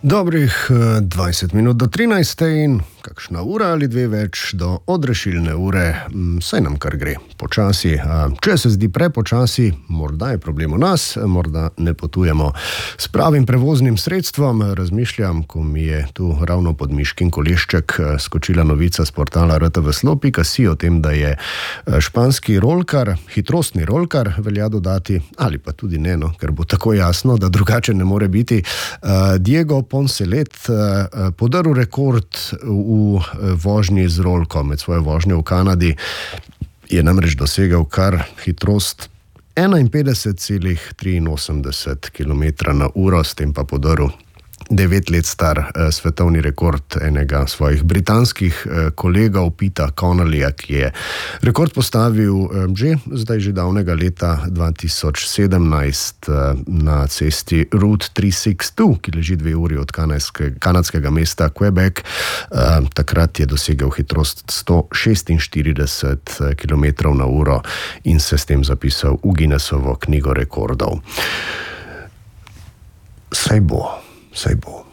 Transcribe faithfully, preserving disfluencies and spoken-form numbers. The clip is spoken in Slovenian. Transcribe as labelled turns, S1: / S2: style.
S1: Dobrih dvajset minut do trinajste in kakšna ura ali dve več do odrešilne ure, saj nam kar gre počasi. Če se zdi prepočasi, morda je problem v nas, morda ne potujemo s pravim prevoznim sredstvom. Razmišljam, ko mi je tu ravno pod Miškin kolešček skočila novica z portala r t v slo pika si o tem, da je španski rolkar, hitrostni rolkar, velja dodati, ali pa tudi ne, no, ker bo tako jasno, da drugače ne more biti, Diego Poncelet podaril rekord v vožnji z rolko. Med svojo vožnjo v Kanadi je namreč dosegel kar hitrost enainpetdeset celih triinosemdeset kilometrov na uro, s tem pa podaril devet let star eh, svetovni rekord enega svojih britanskih eh, kolegov, Peta Connollyja, ki je rekord postavil eh, že, zdaj že davnega leta dva tisoč sedemnajst eh, na cesti Route tristo šestdeset dva, ki leži dve uri od kanadske, kanadskega mesta Quebec. Eh, takrat je dosegel hitrost sto šestinštirideset kilometrov na uro in se s tem zapisal v Guinnessovo knjigo rekordov. Saj bo. Saj bo.